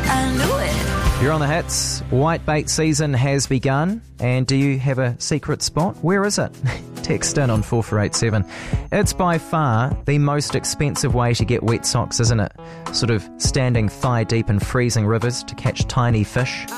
I knew it. You're on the hits. Whitebait season has begun. And do you have a secret spot? Where is it? Text in on 4487. It's by far the most expensive way to get wet socks, isn't it? Sort of standing thigh deep in freezing rivers to catch tiny fish.